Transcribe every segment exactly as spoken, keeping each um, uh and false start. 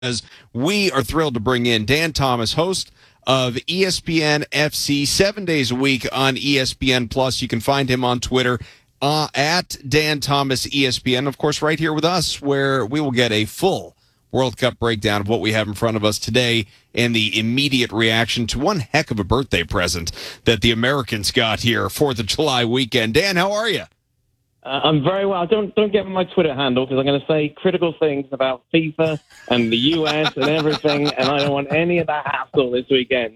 As we are thrilled to bring in Dan Thomas, host of E S P N F C, seven days a week on E S P N Plus. You can find him on Twitter uh, at Dan Thomas E S P N. Of course, right here with us, where we will get a full World Cup breakdown of what we have in front of us today and the immediate reaction to one heck of a birthday present that the Americans got here, fourth of July weekend. Dan, how are you? Uh, I'm very well. Don't don't get my Twitter handle because I'm going to say critical things about FIFA and the U S and everything, and I don't want any of that hassle this weekend.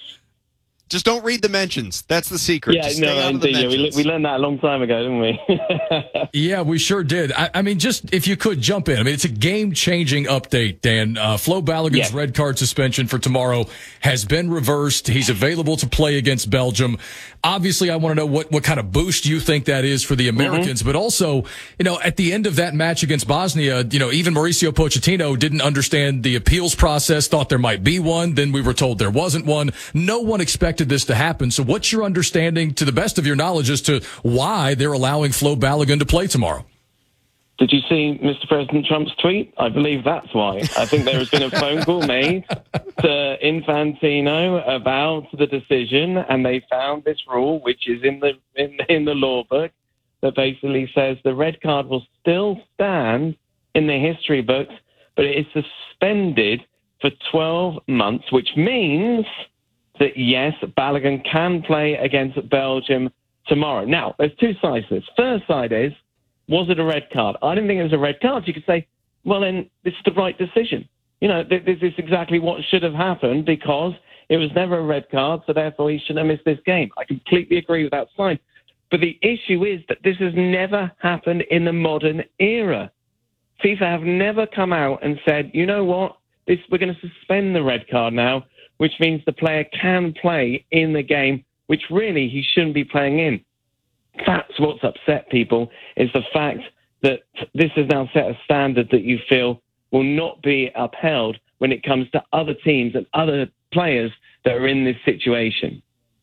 Just don't read the mentions. That's the secret. Yeah, Just no, stay out of the indeed. We, mentions. we learned that a long time ago, didn't we? Yeah, we sure did. I, I mean, just if you could jump in. I mean, it's a game-changing update, Dan. Uh, Flo Balogun's Yes. red card suspension for tomorrow has been reversed. He's available to play against Belgium. Obviously, I want to know what, what kind of boost you think that is for the Americans. Mm-hmm. But also, you know, at the end of that match against Bosnia, you know, even Mauricio Pochettino didn't understand the appeals process, thought there might be one. Then we were told there wasn't one. No one expected this to happen. So what's your understanding, to the best of your knowledge, as to why they're allowing Flo Balogun to play tomorrow? Did you see Mister President Trump's tweet? I believe that's why. I think there has been a phone call made to Infantino about the decision, and they found this rule, which is in the in, in the law book, that basically says the red card will still stand in the history books, but it is suspended for twelve months, which means that, yes, Balogun can play against Belgium tomorrow. Now, there's two sides to this. First side is, was it a red card? I didn't think it was a red card. You could say, well, then this is the right decision. You know, this is exactly what should have happened because it was never a red card, so therefore he shouldn't have missed this game. I completely agree with that side. But the issue is that this has never happened in the modern era. FIFA have never come out and said, you know what, this, we're going to suspend the red card now, which means the player can play in the game, which really he shouldn't be playing in. That's what's upset people, is the fact that this has now set a standard that you feel will not be upheld when it comes to other teams and other players that are in this situation.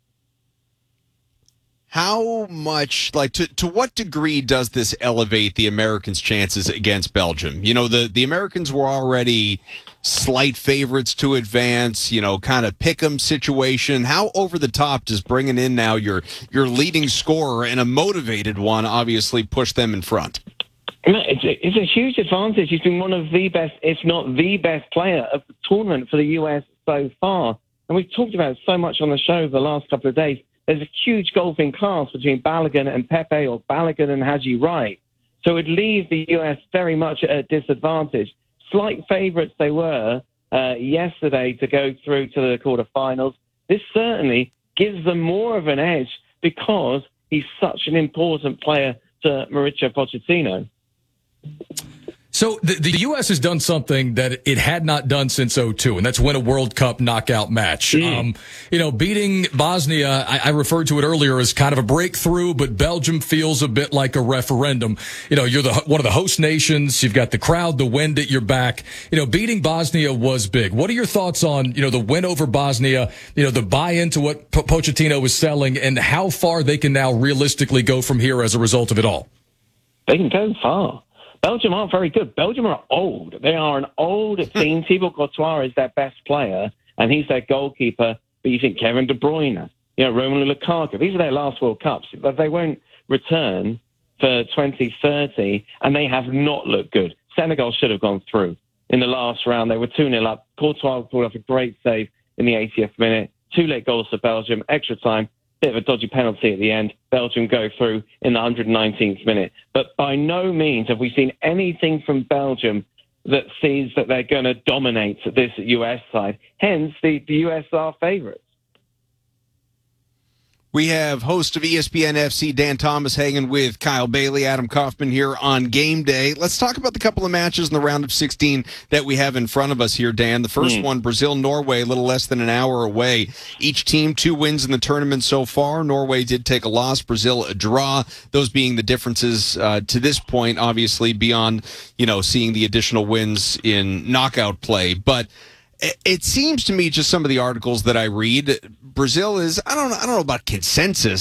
How much, like, to, to what degree does this elevate the Americans' chances against Belgium? You know, the, the Americans were already slight favorites to advance, you know, kind of pick-em situation. How over the top does bringing in now your, your leading scorer and a motivated one obviously push them in front? It's a, it's a huge advantage. He's been one of the best, if not the best player of the tournament for the U S so far. And we've talked about it so much on the show the last couple of days. There's a huge golfing class between Balogun and Pepe, or Balogun and Haji Wright. So it leaves the U S very much at a disadvantage. Slight favourites they were uh, yesterday to go through to the quarterfinals. This certainly gives them more of an edge because he's such an important player to Mauricio Pochettino. So the, the U S has done something that it had not done since oh two, and that's win a World Cup knockout match. Mm. Um, you know, beating Bosnia, I, I referred to it earlier as kind of a breakthrough, but Belgium feels a bit like a referendum. You know, you're the one of the host nations. You've got the crowd, the wind at your back. You know, beating Bosnia was big. What are your thoughts on, you know, the win over Bosnia, you know, the buy-in to what po- Pochettino was selling, and how far they can now realistically go from here as a result of it all? They can go far. Belgium aren't very good. Belgium are old. They are an old team. Thibaut Courtois is their best player, and he's their goalkeeper. But you think Kevin De Bruyne, you know, Romelu Lukaku, these are their last World Cups. But they won't return for twenty thirty, and they have not looked good. Senegal should have gone through. In the last round, they were two nil up. Courtois pulled off a great save in the eightieth minute. Two late goals for Belgium, extra time. Bit of a dodgy penalty at the end. Belgium go through in the one hundred nineteenth minute. But by no means have we seen anything from Belgium that sees that they're going to dominate this U S side. Hence, the, the U S are favourites. We have host of E S P N F C, Dan Thomas, hanging with Kyle Bailey, Adam Kaufman here on Game Day. Let's talk about the couple of matches in the round of sixteen that we have in front of us here, Dan. The first mm. one, Brazil-Norway, a little less than an hour away. Each team, two wins in the tournament so far. Norway did take a loss, Brazil a draw. Those being the differences uh, to this point, obviously, beyond, you know, seeing the additional wins in knockout play. But it seems to me, just some of the articles that I read, Brazil is, I don't know, I don't know about consensus,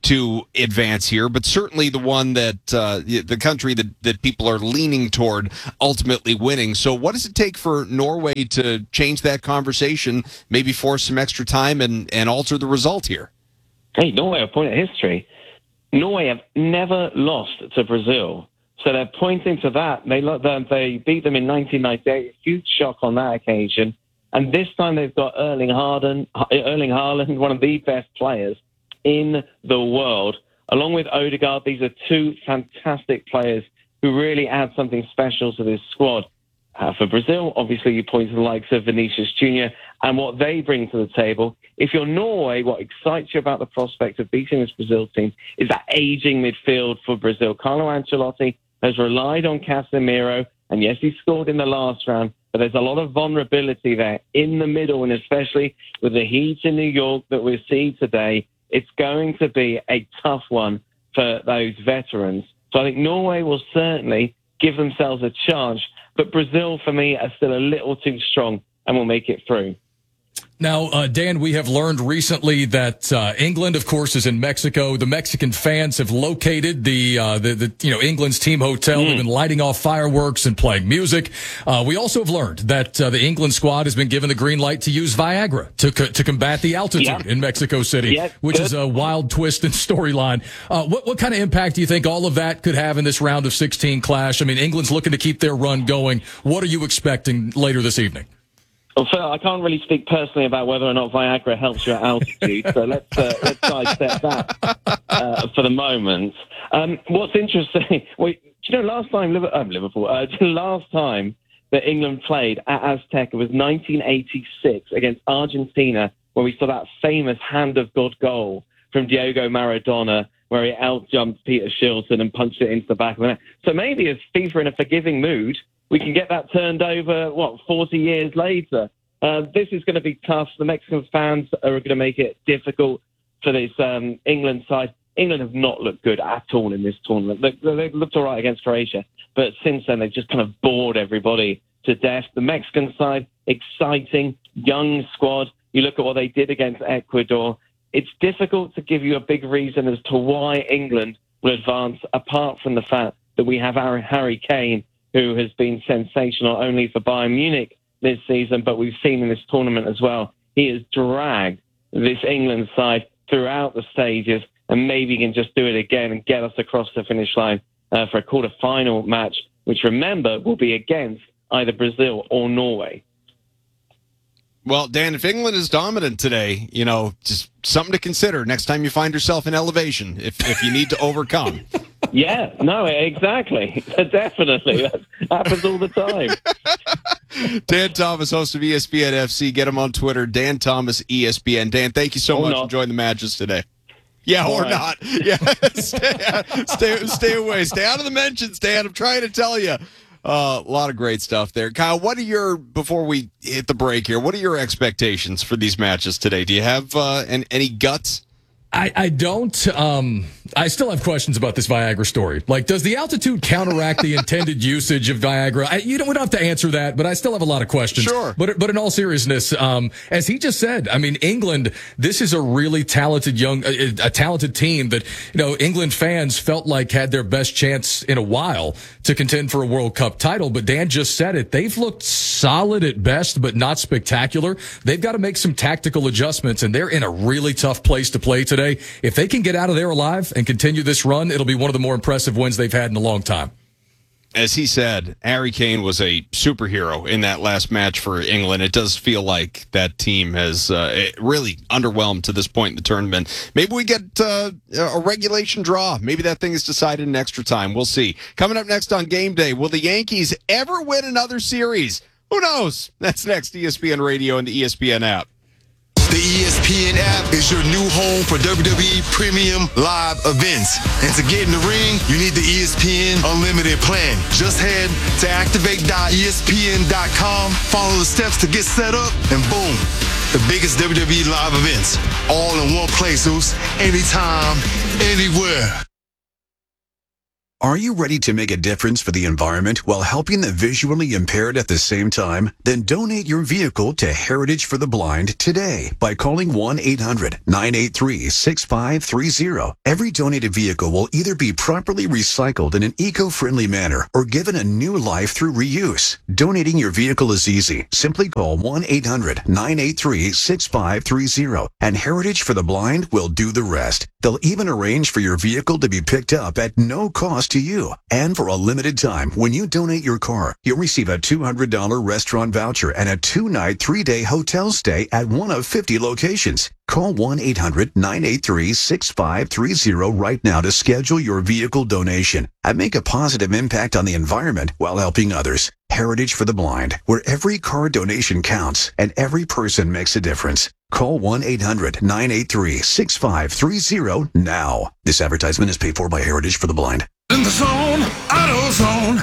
to advance here, but certainly the one that uh, the country that, that people are leaning toward ultimately winning. So what does it take for Norway to change that conversation, maybe force some extra time and, and alter the result here? Hey, Norway have a point of history. Norway have never lost to Brazil. So they're pointing to that. They they beat them in nineteen ninety-eight. Huge shock on that occasion. And this time they've got Erling Haaland, Erling Haaland, one of the best players in the world. Along with Odegaard, these are two fantastic players who really add something special to this squad. Uh, for Brazil, obviously you point to the likes of Vinicius Junior and what they bring to the table. If you're Norway, what excites you about the prospect of beating this Brazil team is that aging midfield for Brazil. Carlo Ancelotti has relied on Casemiro, and yes, he scored in the last round, but there's a lot of vulnerability there in the middle, and especially with the heat in New York that we see today, it's going to be a tough one for those veterans. So I think Norway will certainly give themselves a chance, but Brazil, for me, are still a little too strong and will make it through. Now, uh, Dan, we have learned recently that uh, England, of course, is in Mexico. The Mexican fans have located the, uh, the, the you know, England's team hotel. Mm. They've been lighting off fireworks and playing music. Uh, we also have learned that uh, the England squad has been given the green light to use Viagra to co- to combat the altitude yeah. in Mexico City, yeah, which good. is a wild twist in storyline. Uh, what what kind of impact do you think all of that could have in this round of sixteen clash? I mean, England's looking to keep their run going. What are you expecting later this evening? Well, Phil, I can't really speak personally about whether or not Viagra helps you at altitude, so let's uh, let's sidestep that uh, for the moment. Um, what's interesting, well, you know, last time Liverpool, uh, Liverpool uh, last time that England played at Azteca was nineteen eighty-six against Argentina, where we saw that famous hand of God goal from Diego Maradona, where he outjumped Peter Shilton and punched it into the back of the net. So maybe if FIFA in a forgiving mood, we can get that turned over, what, forty years later. Uh, this is going to be tough. The Mexican fans are going to make it difficult for this um, England side. England have not looked good at all in this tournament. They, they looked all right against Croatia, but since then they've just kind of bored everybody to death. The Mexican side, exciting, young squad. You look at what they did against Ecuador. It's difficult to give you a big reason as to why England will advance, apart from the fact that we have our Harry Kane, who has been sensational only for Bayern Munich this season, but we've seen in this tournament as well. He has dragged this England side throughout the stages, and maybe he can just do it again and get us across the finish line uh, for a quarter-final match, which, remember, will be against either Brazil or Norway. Well, Dan, if England is dominant today, you know, just something to consider next time you find yourself in elevation, if if you need to overcome. Yeah, no, exactly. Definitely. That happens all the time. Dan Thomas, host of E S P N F C. Get him on Twitter, Dan Thomas E S P N. Dan, thank you so or much not. for joining the matches today. Yeah, all or right. not. Yeah, stay, stay, stay away. Stay out of the mentions, Dan. I'm trying to tell you. Uh, a lot of great stuff there. Kyle, what are your, before we hit the break here, what are your expectations for these matches today? Do you have uh, any, any guts? I, I don't. Um, I still have questions about this Viagra story. Like, does the altitude counteract the intended usage of Viagra? I, you don't, we don't have to answer that, but I still have a lot of questions. Sure. But but in all seriousness, um, as he just said, I mean, England, this is a really talented young, a, a talented team that, you know, England fans felt like had their best chance in a while to contend for a World Cup title. But Dan just said it. They've looked solid at best, but not spectacular. They've got to make some tactical adjustments, and they're in a really tough place to play today. If they can get out of there alive and continue this run, it'll be one of the more impressive wins they've had in a long time. As he said, Harry Kane was a superhero in that last match for England. It does feel like that team has uh, really underwhelmed to this point in the tournament. Maybe we get uh, a regulation draw. Maybe that thing is decided in extra time. We'll see. Coming up next on Game Day, will the Yankees ever win another series? Who knows? That's next. E S P N Radio and the E S P N app. The E S P N app is your new home for W W E Premium Live events. And to get in the ring, you need the E S P N Unlimited plan. Just head to activate dot E S P N dot com, follow the steps to get set up, and boom, the biggest W W E live events. All in one place, Zeus. Anytime, anywhere. Are you ready to make a difference for the environment while helping the visually impaired at the same time? Then donate your vehicle to Heritage for the Blind today by calling one eight hundred nine eight three six five three zero. Every donated vehicle will either be properly recycled in an eco-friendly manner or given a new life through reuse. Donating your vehicle is easy. Simply call one eight hundred nine eight three six five three zero and Heritage for the Blind will do the rest. They'll even arrange for your vehicle to be picked up at no cost to you. And for a limited time, when you donate your car, you'll receive a two hundred dollars restaurant voucher and a two-night, three-day hotel stay at one of fifty locations. Call one eight hundred nine eight three six five three zero right now to schedule your vehicle donation and make a positive impact on the environment while helping others. Heritage for the Blind, where every car donation counts and every person makes a difference. Call one eight hundred nine eight three six five three zero now. This advertisement is paid for by Heritage for the Blind. In the zone, auto zone.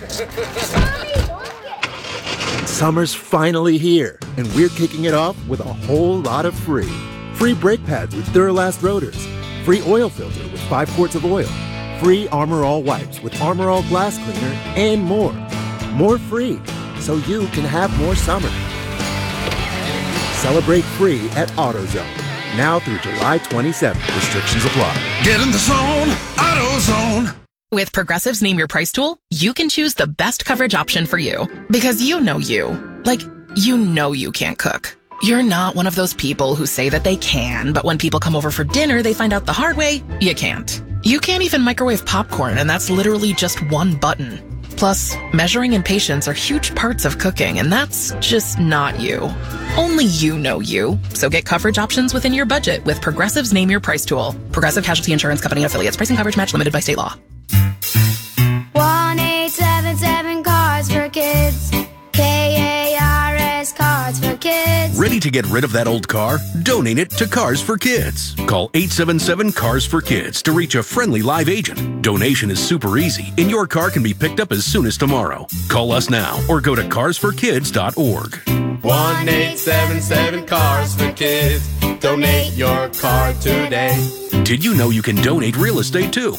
Summer's finally here, and we're kicking it off with a whole lot of free. Free brake pads with Duralast rotors. Free oil filter with five quarts of oil. Free Armor All wipes with Armor All glass cleaner, and more. More free, so you can have more summer. Celebrate free at AutoZone. Now through July twenty-seventh. Restrictions apply. Get in the zone, auto zone. With Progressive's Name Your Price tool, you can choose the best coverage option for you. Because you know you. Like, you know you can't cook. You're not one of those people who say that they can, but when people come over for dinner, they find out the hard way, you can't. You can't even microwave popcorn, and that's literally just one button. Plus, measuring and patience are huge parts of cooking, and that's just not you. Only you know you. So get coverage options within your budget with Progressive's Name Your Price tool. Progressive Casualty Insurance Company and affiliates. Pricing coverage match limited by state law. one eight seven seven Cars for Kids. K A R S Cars for Kids. Ready to get rid of that old car? Donate it to Cars for Kids. Call eight seven seven Cars for Kids to reach a friendly live agent. Donation is super easy, and your car can be picked up as soon as tomorrow. Call us now or go to cars for kids dot org. one eight seven seven Cars for Kids. Donate your car today. Did you know you can donate real estate too?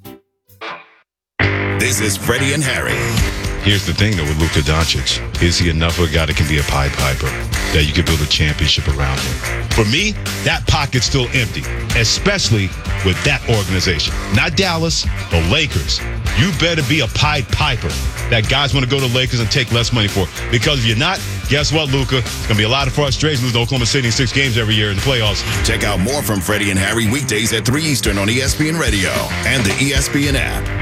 This is Freddie and Harry. Here's the thing, though, with Luka Doncic. Is he enough of a guy that can be a Pied Piper, that you can build a championship around him? For me, that pocket's still empty, especially with that organization. Not Dallas, the Lakers. You better be a Pied Piper that guys want to go to Lakers and take less money for. Because if you're not, guess what, Luka? It's going to be a lot of frustration losing Oklahoma City in six games every year in the playoffs. Check out more from Freddie and Harry weekdays at three Eastern on E S P N Radio and the E S P N app.